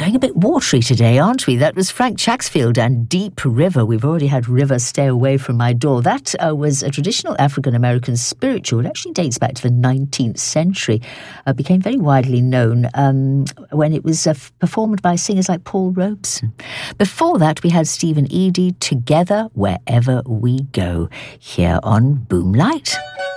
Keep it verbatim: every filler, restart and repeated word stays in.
going a bit watery today, aren't we? That was Frank Chaxfield and Deep River. We've already had River Stay Away From My Door. That uh, was a traditional African-American spiritual. It actually dates back to the nineteenth century. Uh, became very widely known um, when it was uh, performed by singers like Paul Robeson. Before that, we had Stephen Eady, Together Wherever We Go, here on Boomlight.